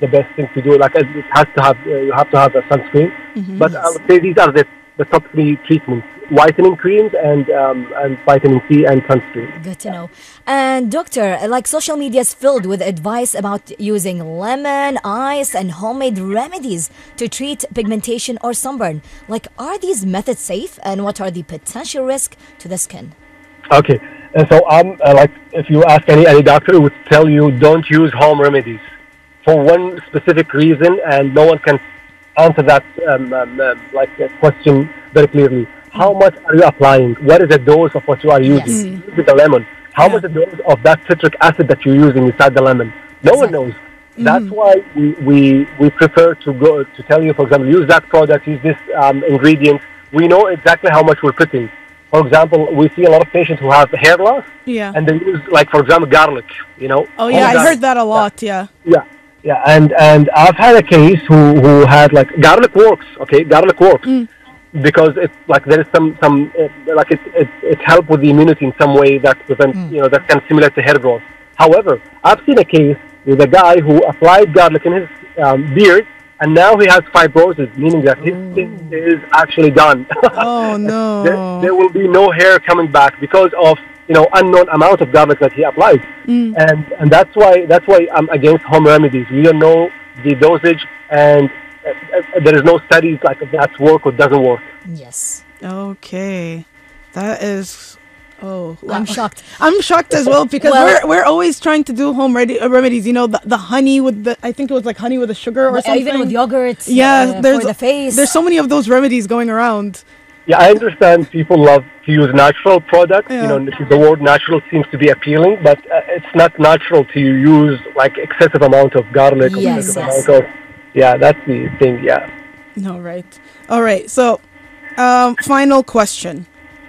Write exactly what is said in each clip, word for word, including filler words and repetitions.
the best thing to do. Like it has to have, uh, you have to have a sunscreen. Mm-hmm. But Yes. I would say these are the, the top three treatments: whitening creams and um, and vitamin C and sunscreen. Good to know. And doctor, like social media is filled with advice about using lemon, ice, and homemade remedies to treat pigmentation or sunburn. Like, are these methods safe, and what are the potential risks to the skin? Okay, and so I'm uh, like, if you ask any any doctor, would tell you don't use home remedies for one specific reason, and no one can answer that um, um, um, like uh, question very clearly. How much are you applying? What is the dose of what you are using? Yes. Mm. Using the lemon. How Yeah. much the dose of that citric acid that you're using inside the lemon? No Exactly. one knows. That's why we, we we prefer to go to tell you, for example, use that product, use this um, ingredient. We know exactly how much we're putting. For example, we see a lot of patients who have hair loss, Yeah. and they use, like, for example, garlic. You know. Oh whole yeah, I garlic. heard that a lot. Yeah. Yeah, yeah, and and I've had a case who who had, like, garlic works. Okay, garlic works because it's like there is some some uh, like it it it helps with the immunity in some way that prevents you know that can stimulate the hair growth. However, I've seen a case with a guy who applied garlic in his um, beard, and now he has fibrosis, meaning that his skin is actually done. Oh no. there, there will be no hair coming back because of you know unknown amount of garlic that he applied, and and that's why that's why I'm against home remedies. We don't know the dosage, and uh, uh, there is no studies like if that's work or doesn't work. Yes. Okay, that is. Oh, I'm shocked. I'm shocked as well because Well- we're we're always trying to do home ready, uh, remedies. You know, the, the honey with the I think it was like honey with the sugar or something. Even with yogurt, Yeah, uh, there's for the face. there's so many of those remedies going around. Yeah, I understand people love to use natural products. Yeah. You know, the word natural seems to be appealing, but uh, it's not natural to use like excessive amount of garlic or Yes, excessive yes. amount of. Yeah, that's the thing. Yeah. All right, all right. So, um, final question.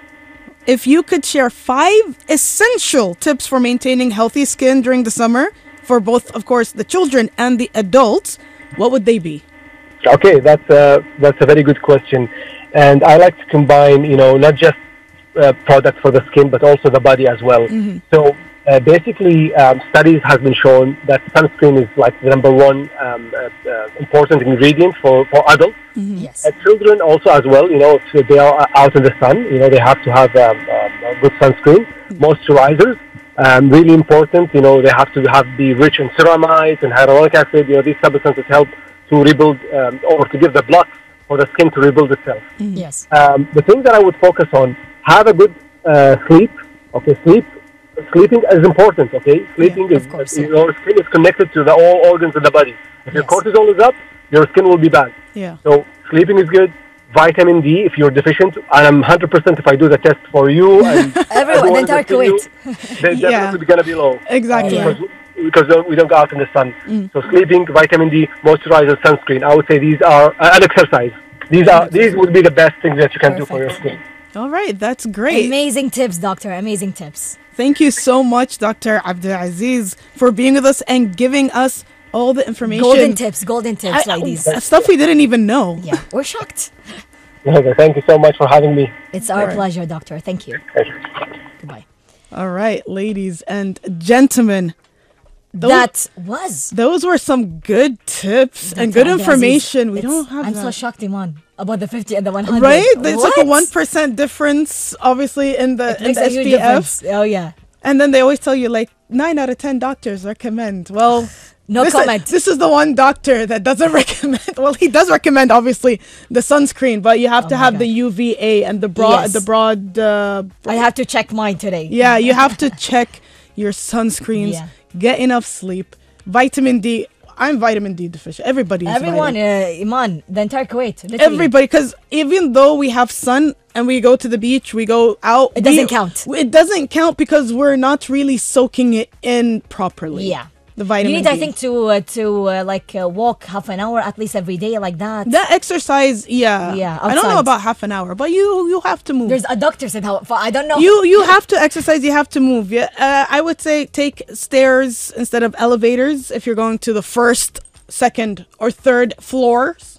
If you could share five essential tips for maintaining healthy skin during the summer for both, of course, the children and the adults, what would they be? Okay, that's a that's a very good question, and I like to combine, you know, not just uh, products for the skin, but also the body as well. So uh, basically, um, studies have been shown that sunscreen is like the number one um, uh, uh, important ingredient for for adults. Yes. Uh, children also as well, you know, if they are out in the sun, you know, they have to have um, um, a good sunscreen, moisturizers. Um, really important, you know, they have to have be rich in ceramides and hyaluronic acid. You know, these substances help to rebuild um, or to give the blood for the skin to rebuild itself. Yes. Um, the thing that I would focus on, have a good uh, sleep. Okay, sleep. Sleeping is important. Okay, sleeping Yeah, is of course, uh, yeah. your skin is connected to the all organs in the body. If your Yes. cortisol is up, your skin will be bad. Yeah. So sleeping is good. Vitamin D, if you're deficient, and I'm one hundred percent if I do the test for you and Everyone, the entire listening to you, Kuwait. they're Yeah. definitely going to be low. Exactly. Because, because we don't go out in the sun. So sleeping, vitamin D, moisturizer, sunscreen. I would say these are, uh, and exercise. These are these would be the best things that you can do for your Perfect. skin. All right, that's great. Amazing tips, doctor. Amazing tips. Thank you so much, Doctor Abdulaziz, for being with us and giving us all the information. Golden tips, golden tips, I- I- ladies. stuff we didn't even know. Yeah, we're shocked. Okay, thank you so much for having me. It's our pleasure, doctor. Thank you. Goodbye. All right, ladies and gentlemen. Those, That was those were some good tips and Doctor good Abdulaziz. information. We It's- don't have I'm that. so shocked, Iman, about the fifty and the one hundred. Right? It's like a What? one percent difference, obviously, in the It in makes the a huge S P F. difference. Oh yeah. And then they always tell you like nine out of ten doctors recommend. Well, No this comment. Is, this is the one doctor that doesn't recommend. Well, he does recommend obviously the sunscreen, but you have Oh to my have God. the U V A and the broad Yes. the broad. Uh, I have to check mine today. yeah, you have to check your sunscreens. Yeah. Get enough sleep. Vitamin D. I'm vitamin D deficient. Everybody. is Everyone, vitamin- uh, Iman, the entire Kuwait. Literally. Everybody, because even though we have sun and we go to the beach, we go out. It doesn't we- count. It doesn't count because we're not really soaking it in properly. Yeah. The You vitamin need, D. I think, to uh, to uh, like uh, walk half an hour at least every day, like that. That exercise, yeah. Yeah, I don't know outside. about half an hour, but you you have to move. There's a doctor said how. I don't know. you you have to exercise. You have to move. Yeah, uh, I would say take stairs instead of elevators if you're going to the first, second, or third floors.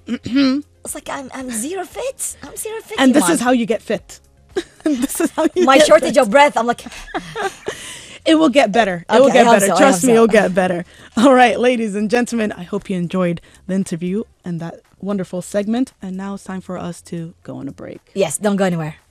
It's like I'm I'm zero fit. I'm zero fit. And this Iman. is how you get fit. This is how you. my get shortage fit. of breath. I'm like, It will get better. It Okay, will I get hope better. so, I Trust hope me, so. it'll get better. All right, ladies and gentlemen, I hope you enjoyed the interview and that wonderful segment. And now it's time for us to go on a break. Yes, don't go anywhere.